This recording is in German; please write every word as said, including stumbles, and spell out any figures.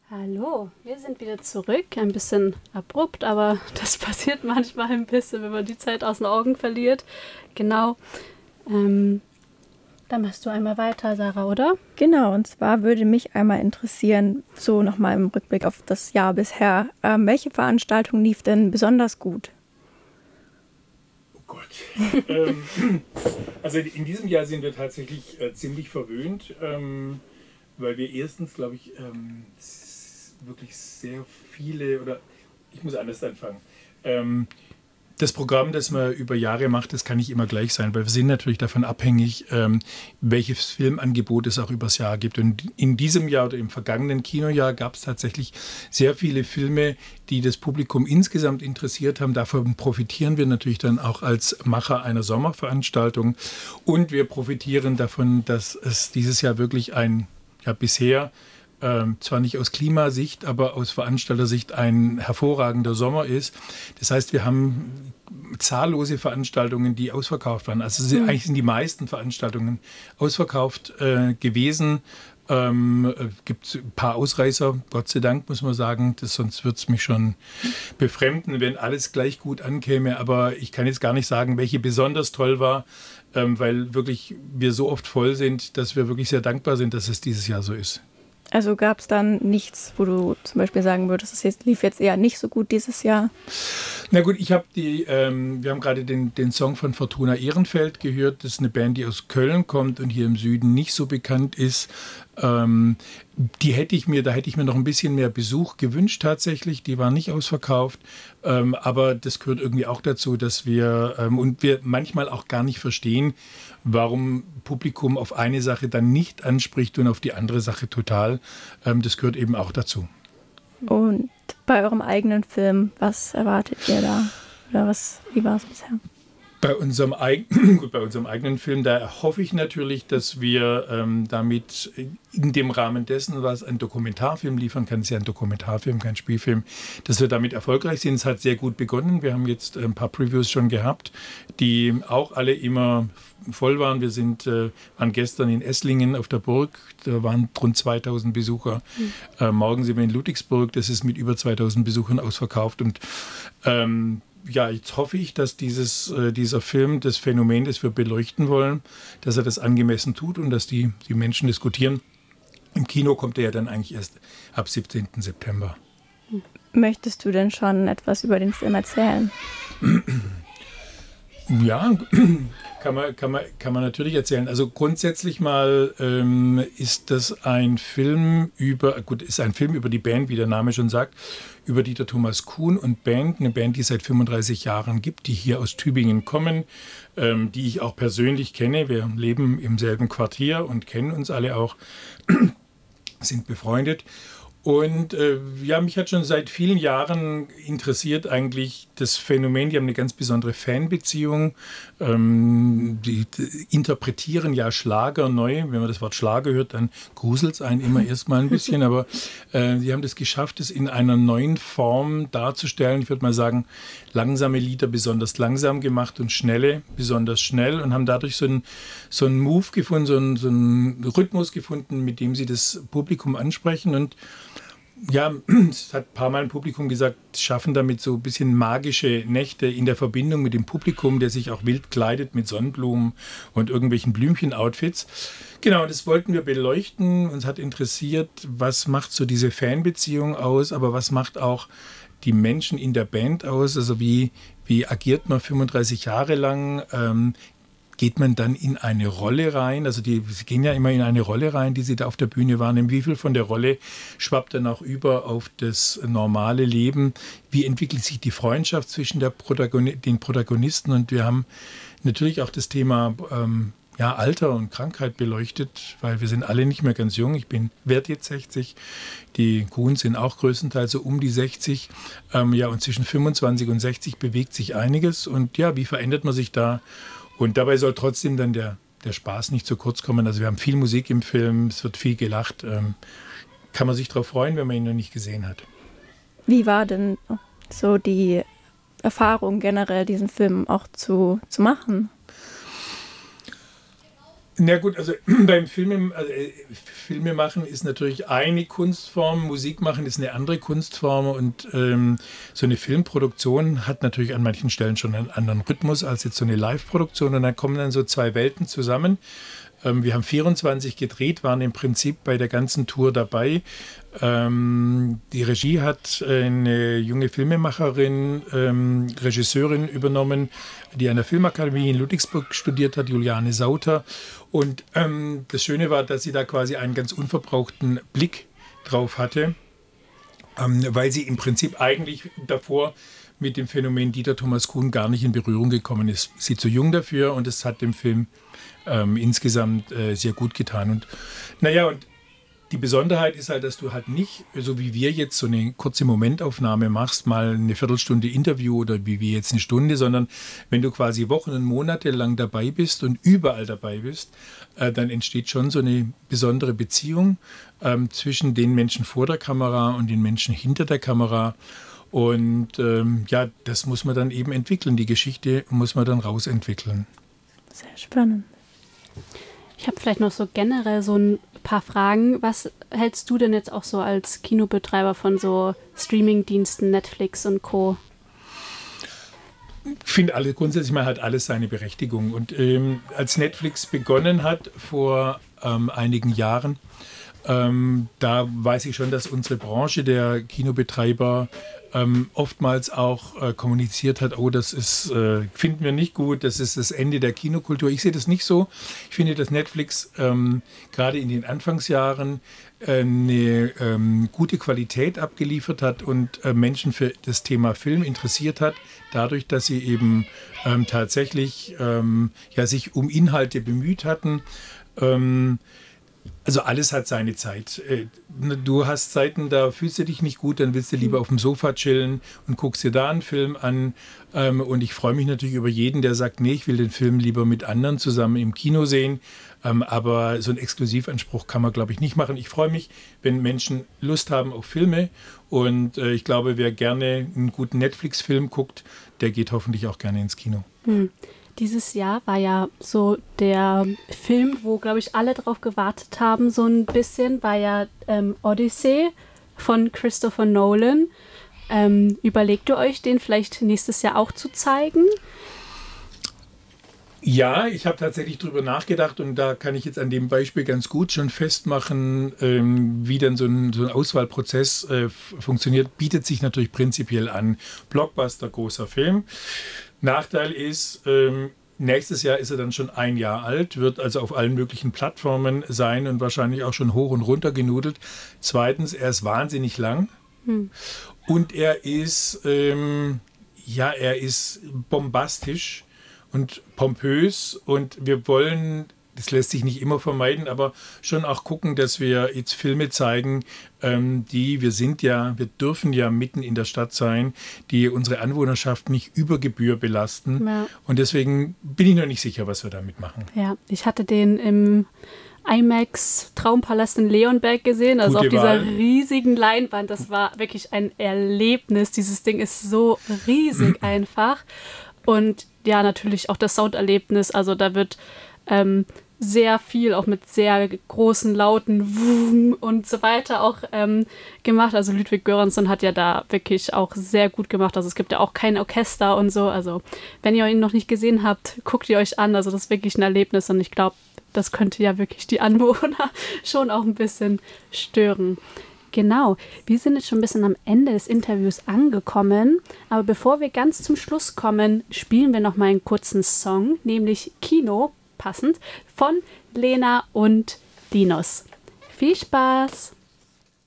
Hallo, wir sind wieder zurück. Ein bisschen abrupt, aber das passiert manchmal ein bisschen, wenn man die Zeit aus den Augen verliert. Genau. Ähm, dann machst du einmal weiter, Sarah, oder? Genau, und zwar würde mich einmal interessieren, so nochmal im Rückblick auf das Jahr bisher, ähm, welche Veranstaltung lief denn besonders gut? Oh Gott. ähm, also in diesem Jahr sind wir tatsächlich äh, ziemlich verwöhnt, ähm, weil wir erstens, glaube ich, ähm, wirklich sehr viele, oder ich muss anders anfangen. Ähm, das Programm, das man über Jahre macht, das kann nicht immer gleich sein, weil wir sind natürlich davon abhängig, ähm, welches Filmangebot es auch übers Jahr gibt. Und in diesem Jahr oder im vergangenen Kinojahr gab es tatsächlich sehr viele Filme, die das Publikum insgesamt interessiert haben. Davon profitieren wir natürlich dann auch als Macher einer Sommerveranstaltung. Und wir profitieren davon, dass es dieses Jahr wirklich ein, ja bisher, Ähm, zwar nicht aus Klimasicht, aber aus Veranstaltersicht ein hervorragender Sommer ist. Das heißt, wir haben zahllose Veranstaltungen, die ausverkauft waren. Also sind, mhm. eigentlich sind die meisten Veranstaltungen ausverkauft äh, gewesen. Ähm, äh, gibt ein paar Ausreißer, Gott sei Dank, muss man sagen. Das, sonst würde es mich schon befremden, wenn alles gleich gut ankäme. Aber ich kann jetzt gar nicht sagen, welche besonders toll war, ähm, weil wirklich wir so oft voll sind, dass wir wirklich sehr dankbar sind, dass es dieses Jahr so ist. Also gab es dann nichts, wo du zum Beispiel sagen würdest, es jetzt, lief jetzt eher nicht so gut dieses Jahr? Na gut, ich habe die, ähm, wir haben gerade den, den Song von Fortuna Ehrenfeld gehört. Das ist eine Band, die aus Köln kommt und hier im Süden nicht so bekannt ist. Ähm, die hätte ich mir, da hätte ich mir noch ein bisschen mehr Besuch gewünscht tatsächlich. Die war nicht ausverkauft. Ähm, aber das gehört irgendwie auch dazu, dass wir, ähm, und wir manchmal auch gar nicht verstehen, warum Publikum auf eine Sache dann nicht anspricht und auf die andere Sache total. Ähm, das gehört eben auch dazu. Und bei eurem eigenen Film, was erwartet ihr da? Oder was, wie war es bisher? Bei unserem, eig- Gut, bei unserem eigenen Film, da hoffe ich natürlich, dass wir ähm, damit in dem Rahmen dessen, was ein Dokumentarfilm liefern kann, ist ja ein Dokumentarfilm, kein Spielfilm, dass wir damit erfolgreich sind. Es hat sehr gut begonnen. Wir haben jetzt ein paar Previews schon gehabt, die auch alle immer voll waren. Wir sind, äh, waren gestern in Esslingen auf der Burg, da waren rund zweitausend Besucher. Mhm. Äh, morgen sind wir in Ludwigsburg, das ist mit über zweitausend Besuchern ausverkauft. Und ähm, ja, jetzt hoffe ich, dass dieses, äh, dieser Film, das Phänomen, das wir beleuchten wollen, dass er das angemessen tut und dass die, die Menschen diskutieren. Im Kino kommt er ja dann eigentlich erst ab siebzehnten September. Möchtest du denn schon etwas über den Film erzählen? Ja, kann man, kann man, kann man natürlich erzählen. Also grundsätzlich mal ähm, ist das ein Film über, gut, ist ein Film über die Band, wie der Name schon sagt, über Dieter Thomas Kuhn und Band, eine Band, die es seit fünfunddreißig Jahren gibt, die hier aus Tübingen kommen, ähm, die ich auch persönlich kenne. Wir leben im selben Quartier und kennen uns alle auch, sind befreundet. Und äh, ja, mich hat schon seit vielen Jahren interessiert eigentlich das Phänomen, die haben eine ganz besondere Fanbeziehung, ähm, die, die interpretieren ja Schlager neu. Wenn man das Wort Schlager hört, dann gruselt es einen immer erstmal ein bisschen, aber äh, die haben das geschafft, es in einer neuen Form darzustellen. Ich würde mal sagen, langsame Lieder besonders langsam gemacht und schnelle besonders schnell und haben dadurch so einen so einen Move gefunden, so einen, so einen Rhythmus gefunden, mit dem sie das Publikum ansprechen. Und ja, es hat ein paar Mal ein Publikum gesagt, schaffen damit so ein bisschen magische Nächte in der Verbindung mit dem Publikum, der sich auch wild kleidet mit Sonnenblumen und irgendwelchen Blümchen-Outfits. Genau, das wollten wir beleuchten. Uns hat interessiert, was macht so diese Fanbeziehung aus, aber was macht auch die Menschen in der Band aus? Also wie, wie agiert man fünfunddreißig Jahre lang? Ähm, Geht man dann in eine Rolle rein? Also die sie gehen ja immer in eine Rolle rein, die sie da auf der Bühne wahrnehmen. Wie viel von der Rolle schwappt dann auch über auf das normale Leben? Wie entwickelt sich die Freundschaft zwischen der Protagoni- den Protagonisten? Und wir haben natürlich auch das Thema ähm, ja, Alter und Krankheit beleuchtet, weil wir sind alle nicht mehr ganz jung. Ich bin werde jetzt sechzig. Die Kuhns sind auch größtenteils so um die sechzig. Ähm, ja, und zwischen fünfundzwanzig und sechzig bewegt sich einiges. Und ja, wie verändert man sich da? Und dabei soll trotzdem dann der, der Spaß nicht zu kurz kommen. Also wir haben viel Musik im Film, es wird viel gelacht. Ähm, kann man sich darauf freuen, wenn man ihn noch nicht gesehen hat. Wie war denn so die Erfahrung generell, diesen Film auch zu, zu machen? Na gut, also beim Filme, also Filme machen ist natürlich eine Kunstform, Musik machen ist eine andere Kunstform und ähm, so eine Filmproduktion hat natürlich an manchen Stellen schon einen anderen Rhythmus als jetzt so eine Live-Produktion und dann kommen dann so zwei Welten zusammen. Ähm, wir haben vierundzwanzig gedreht, waren im Prinzip bei der ganzen Tour dabei. Ähm, die Regie hat eine junge Filmemacherin, ähm, Regisseurin übernommen, die an der Filmakademie in Ludwigsburg studiert hat, Juliane Sauter. Und ähm, das Schöne war, dass sie da quasi einen ganz unverbrauchten Blick drauf hatte, ähm, weil sie im Prinzip eigentlich davor mit dem Phänomen Dieter Thomas Kuhn gar nicht in Berührung gekommen ist. Sie ist zu jung dafür und es hat dem Film ähm, insgesamt äh, sehr gut getan. Und naja, und die Besonderheit ist halt, dass du halt nicht, so wie wir jetzt so eine kurze Momentaufnahme machst, mal eine Viertelstunde Interview oder wie wir jetzt eine Stunde, sondern wenn du quasi Wochen und Monate lang dabei bist und überall dabei bist, äh, dann entsteht schon so eine besondere Beziehung ähm, zwischen den Menschen vor der Kamera und den Menschen hinter der Kamera. Und ähm, ja, das muss man dann eben entwickeln. Die Geschichte muss man dann rausentwickeln. Sehr spannend. Ich habe vielleicht noch so generell so ein paar Fragen. Was hältst du denn jetzt auch so als Kinobetreiber von so Streamingdiensten, Netflix und Co.? Ich finde alle, grundsätzlich mal hat alles seine Berechtigung. Und ähm, als Netflix begonnen hat vor ähm, einigen Jahren, ähm, da weiß ich schon, dass unsere Branche der Kinobetreiber ähm, oftmals auch äh, kommuniziert hat, oh, das ist, äh, finden wir nicht gut, das ist das Ende der Kinokultur. Ich sehe das nicht so. Ich finde, dass Netflix ähm, gerade in den Anfangsjahren äh, eine ähm, gute Qualität abgeliefert hat und äh, Menschen für das Thema Film interessiert hat, dadurch, dass sie eben ähm, tatsächlich ähm, ja, sich um Inhalte bemüht hatten. Ähm, Also alles hat seine Zeit. Du hast Zeiten, da fühlst du dich nicht gut, dann willst du lieber auf dem Sofa chillen und guckst dir da einen Film an. Und ich freue mich natürlich über jeden, der sagt, nee, ich will den Film lieber mit anderen zusammen im Kino sehen. Aber so einen Exklusivanspruch kann man, glaube ich, nicht machen. Ich freue mich, wenn Menschen Lust haben auf Filme. Und ich glaube, wer gerne einen guten Netflix-Film guckt, der geht hoffentlich auch gerne ins Kino. Hm. Dieses Jahr war ja so der Film, wo, glaube ich, alle drauf gewartet haben, so ein bisschen, war ja ähm, Odyssey von Christopher Nolan. Ähm, überlegt ihr euch, den vielleicht nächstes Jahr auch zu zeigen? Ja, ich habe tatsächlich drüber nachgedacht und da kann ich jetzt an dem Beispiel ganz gut schon festmachen, ähm, wie dann so ein, so ein Auswahlprozess äh, f- funktioniert. Bietet sich natürlich prinzipiell an. Blockbuster, großer Film. Nachteil ist, ähm, nächstes Jahr ist er dann schon ein Jahr alt, wird also auf allen möglichen Plattformen sein und wahrscheinlich auch schon hoch und runter genudelt. Zweitens, er ist wahnsinnig lang hm. und er ist, ähm, ja, er ist bombastisch und pompös und wir wollen, das lässt sich nicht immer vermeiden, aber schon auch gucken, dass wir jetzt Filme zeigen, ähm, die, wir sind ja, wir dürfen ja mitten in der Stadt sein, die unsere Anwohnerschaft nicht über Gebühr belasten. Ja. Und deswegen bin ich noch nicht sicher, was wir damit machen. Ja, ich hatte den im IMAX Traumpalast in Leonberg gesehen, also Gute auf Wahl. Dieser riesigen Leinwand. Das war wirklich ein Erlebnis. Dieses Ding ist so riesig einfach. Und ja, natürlich auch das Sounderlebnis. Also da wird ähm, sehr viel, auch mit sehr großen, lauten Wum und so weiter auch ähm, gemacht. Also Ludwig Göransson hat ja da wirklich auch sehr gut gemacht. Also es gibt ja auch kein Orchester und so. Also wenn ihr ihn noch nicht gesehen habt, guckt ihr euch an. Also das ist wirklich ein Erlebnis und ich glaube, das könnte ja wirklich die Anwohner schon auch ein bisschen stören. Genau, wir sind jetzt schon ein bisschen am Ende des Interviews angekommen, aber bevor wir ganz zum Schluss kommen, spielen wir noch mal einen kurzen Song, nämlich Kino, passend, von Lena und Dinos. Viel Spaß!